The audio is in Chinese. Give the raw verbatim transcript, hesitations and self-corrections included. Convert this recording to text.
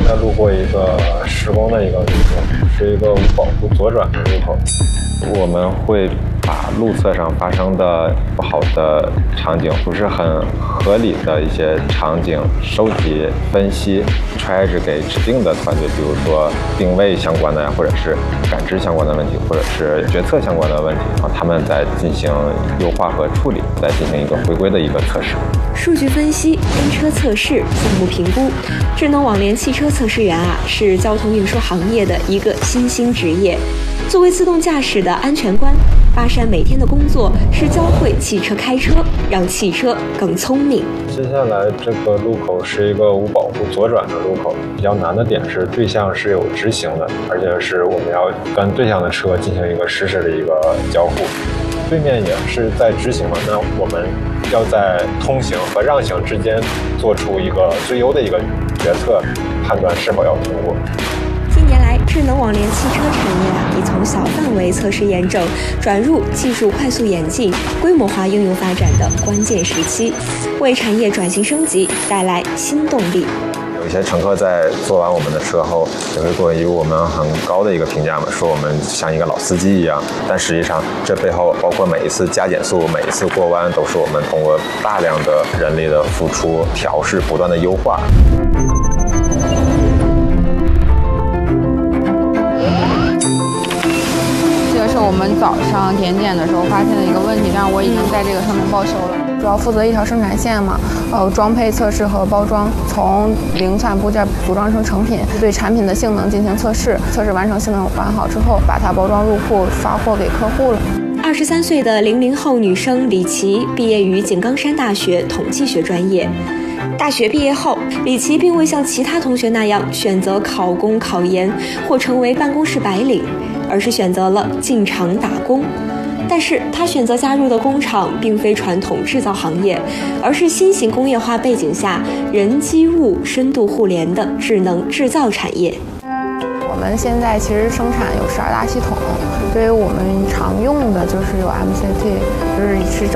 在路过一个施工的一个路口，是一个无保护左转的路口。我们会把路侧上发生的不好的场景，不是很合理的一些场景收集、分析，揣着给指定的团队，比如说定位相关的呀，或者是感知相关的问题，或者是决策相关的问题啊，他们在进行优化和处理，再进行一个回归的一个测试。 数据分析、跟车测试、项目评估，智能网联汽车测试员啊，是交通运输行业的一个新兴职业。作为自动驾驶的安全官，巴山每天的工作是教会汽车开车，让汽车更聪明。 接下来这个路口是一个无保护左转的路口，比较难的点是对向是有直行的，而且是我们要跟对向的车进行一个实时的一个交互。对面也是在直行嘛，那我们要在通行和让行之间做出一个最优的一个决策，判断是否要通过。 近年来，智能网联汽车产业啊，已从小范围测试验证，转入技术快速演进、规模化应用发展的关键时期，为产业转型升级带来新动力。 有一些乘客在坐完我们的车后，也会给予我们很高的一个评价嘛，说我们像一个老司机一样。但实际上，这背后包括每一次加减速、每一次过弯，都是我们通过大量的人力的付出、调试、不断的优化。 这个是我们早上点检的时候发现的一个问题，但是我已经在这个上面报修了。主要负责一条生产线嘛，呃，装配测试和包装，从零散部件组装成成品，对产品的性能进行测试，测试完成、性能完好之后，把它包装入库，发货给客户了。 二十三岁的零零后女生李琦毕业于井冈山大学统计学专业。大学毕业后，李琦并未像其他同学那样选择考公考研或成为办公室白领，而是选择了进厂打工。但是他选择加入的工厂并非传统制造行业，而是新型工业化背景下人机物深度互联的智能制造产业。 我们现在其实生产有十二大系统，对于我们常用的就是有 M C T， 就是是整